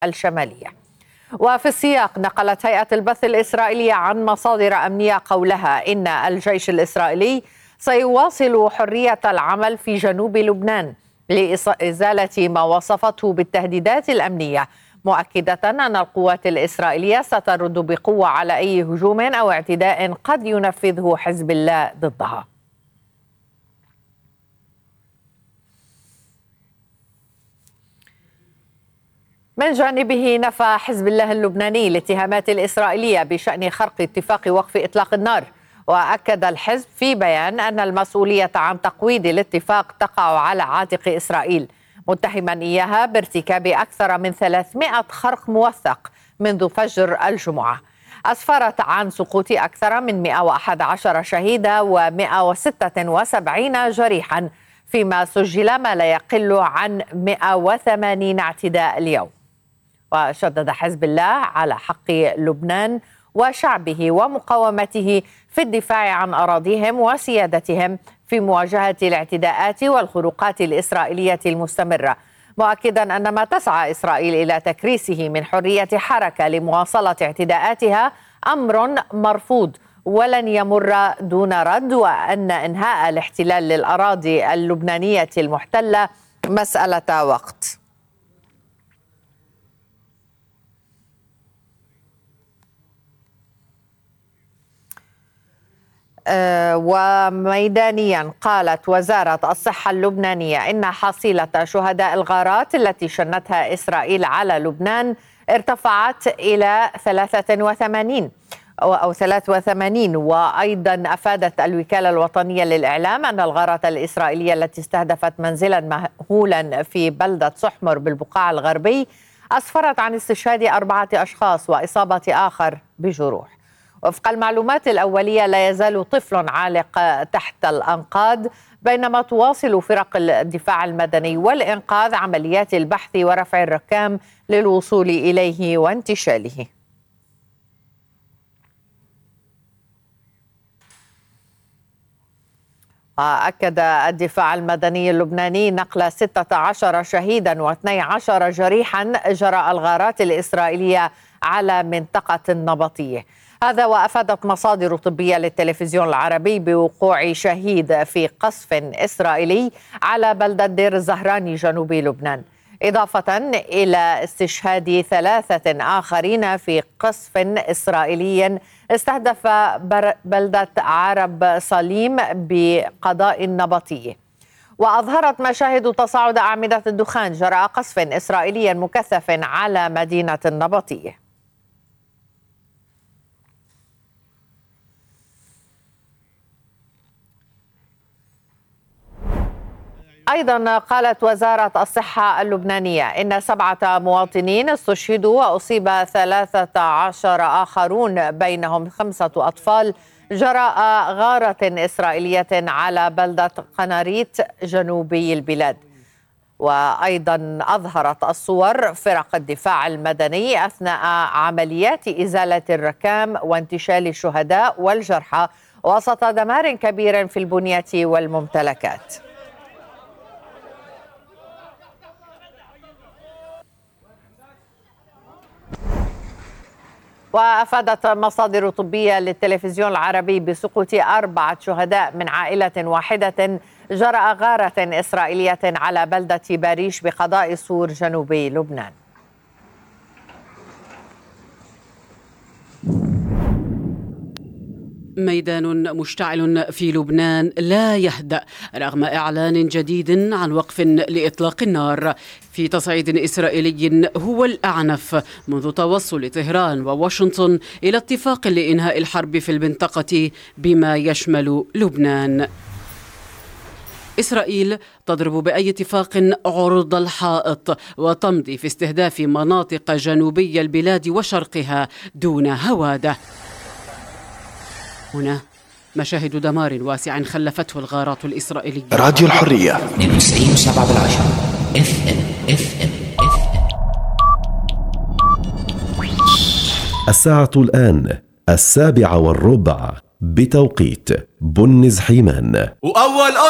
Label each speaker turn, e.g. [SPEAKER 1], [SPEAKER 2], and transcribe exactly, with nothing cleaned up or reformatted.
[SPEAKER 1] الشمالية. وفي السياق نقلت هيئة البث الإسرائيلية عن مصادر أمنية قولها إن الجيش الإسرائيلي سيواصل حرية العمل في جنوب لبنان لإزالة ما وصفته بالتهديدات الأمنية، مؤكدة أن القوات الإسرائيلية سترد بقوة على أي هجوم أو اعتداء قد ينفذه حزب الله ضدها. من جانبه نفى حزب الله اللبناني الاتهامات الإسرائيلية بشأن خرق اتفاق وقف إطلاق النار، وأكد الحزب في بيان أن المسؤولية عن تقويض الاتفاق تقع على عاتق إسرائيل، متهما إياها بارتكاب أكثر من ثلاثمائة خرق موثق منذ فجر الجمعة، أسفرت عن سقوط أكثر من مئة وأحد عشر شهيدا ومئة وستة وسبعين جريحا، فيما سجل ما لا يقل عن مئة وثمانين اعتداء اليوم. وشدد حزب الله على حق لبنان وشعبه ومقاومته في الدفاع عن أراضيهم وسيادتهم في مواجهة الاعتداءات والخروقات الإسرائيلية المستمرة، مؤكدا أن ما تسعى إسرائيل إلى تكريسه من حرية حركة لمواصلة اعتداءاتها أمر مرفوض ولن يمر دون رد، وأن إنهاء الاحتلال للأراضي اللبنانية المحتلة مسألة وقت. وميدانيا قالت وزارة الصحة اللبنانية إن حصيلة شهداء الغارات التي شنتها إسرائيل على لبنان ارتفعت إلى ثلاثة وثمانين أو ثلاثة وثمانين. وأيضا أفادت الوكالة الوطنية للإعلام أن الغارات الإسرائيلية التي استهدفت منزلا مهولا في بلدة سحمر بالبقاع الغربي أسفرت عن استشهاد أربعة أشخاص وإصابة آخر بجروح. وفق المعلومات الأولية لا يزال طفل عالق تحت الأنقاض، بينما تواصل فرق الدفاع المدني والإنقاذ عمليات البحث ورفع الركام للوصول إليه وانتشاله. أكد الدفاع المدني اللبناني نقل ستة عشر شهيدا واثني عشر جريحا جراء الغارات الإسرائيلية على منطقة النبطية. هذا وأفادت مصادر طبية للتلفزيون العربي بوقوع شهيد في قصف إسرائيلي على بلدة دير الزهراني جنوب لبنان، إضافة إلى استشهاد ثلاثة آخرين في قصف إسرائيلي استهدف بلدة عرب صليم بقضاء النبطية. وأظهرت مشاهد تصاعد أعمدة الدخان جراء قصف إسرائيلي مكثف على مدينة النبطية. أيضا قالت وزارة الصحة اللبنانية إن سبعة مواطنين استشهدوا وأصيب ثلاثة عشر آخرون بينهم خمسة أطفال جراء غارة إسرائيلية على بلدة قناريت جنوبي البلاد. وأيضا أظهرت الصور فرق الدفاع المدني أثناء عمليات إزالة الركام وانتشال الشهداء والجرحى وسط دمار كبير في البنية والممتلكات. وأفادت مصادر طبية للتلفزيون العربي بسقوط أربعة شهداء من عائلة واحدة جراء غارة إسرائيلية على بلدة باريش بقضاء سور جنوبي لبنان.
[SPEAKER 2] ميدان مشتعل في لبنان لا يهدأ رغم إعلان جديد عن وقف لإطلاق النار في تصعيد إسرائيلي هو الأعنف منذ توصل طهران وواشنطن إلى اتفاق لإنهاء الحرب في المنطقة بما يشمل لبنان. إسرائيل تضرب بأي اتفاق عرض الحائط وتمضي في استهداف مناطق جنوبي البلاد وشرقها دون هوادة. هنا مشاهد دمار واسع خلفته الغارات الإسرائيلية.
[SPEAKER 3] راديو الحرية
[SPEAKER 4] اثنين وتسعين وسبعة بالعشرة اف ام اف ام اف ام.
[SPEAKER 3] الساعة الآن السابعة والربع بتوقيت بنز حيمان.
[SPEAKER 5] وأول